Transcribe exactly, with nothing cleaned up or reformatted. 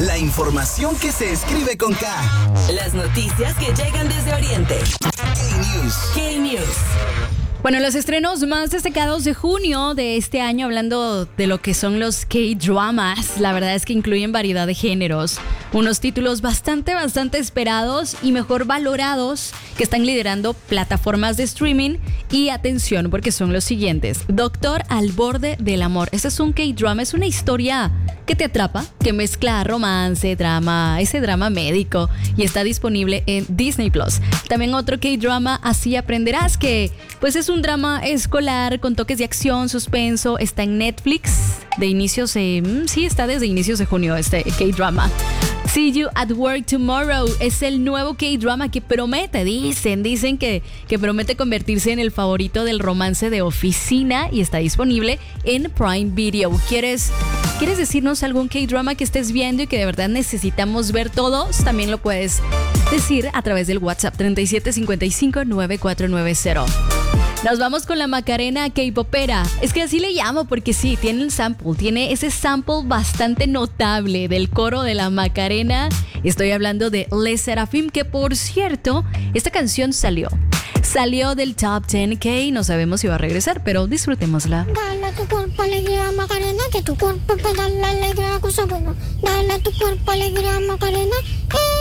La información que se escribe con K. Las noticias que llegan desde Oriente. K-News. K-News. Bueno, los estrenos más destacados de junio de este año, hablando de lo que son los K-dramas, la verdad es que incluyen variedad de géneros, unos títulos bastante, bastante esperados y mejor valorados que están liderando plataformas de streaming. Y atención, porque son los siguientes: Doctor al borde del amor. Este es un K-drama, es una historia que te atrapa, que mezcla romance, drama, ese drama médico, y está disponible en Disney Plus. También otro K-drama, Así aprenderás, que pues es un drama escolar con toques de acción, suspenso, está en Netflix de inicios, eh, sí, está desde inicios de junio este K-drama. See You at Work Tomorrow es el nuevo K-drama que promete, dicen, dicen que, que promete convertirse en el favorito del romance de oficina y está disponible en Prime Video. ¿Quieres, ¿quieres decirnos algún K-drama que estés viendo y que de verdad necesitamos ver todos? También lo puedes decir a través del WhatsApp treinta y siete cincuenta y cinco noventa y cuatro noventa. Nos vamos con la Macarena K-popera. Es que así le llamo porque sí, tiene el sample, tiene ese sample bastante notable del coro de la Macarena. Estoy hablando de Le Sserafim, que por cierto, esta canción salió. Salió del Top diez K, no sabemos si va a regresar, pero disfrutémosla. Dale a tu cuerpo alegría, Macarena, que tu cuerpo te da la alegría, cosa buena. Dale a tu cuerpo alegría, Macarena, eh.